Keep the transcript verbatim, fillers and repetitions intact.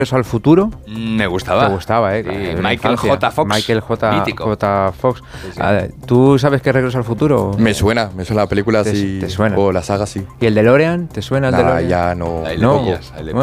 Regreso al futuro. Me gustaba. Te gustaba, ¿eh? Sí, En la Michael infancia. J. Fox. Michael J. Mítico. J. Fox. Sí, sí. A ver, ¿tú sabes qué es Regreso al futuro? Me suena, me suena la película Te- así. te suena. O la saga sí. ¿Y el DeLorean? ¿Te suena el Nah, DeLorean? ya no. Ahí le No. pillas, ahí le Bueno,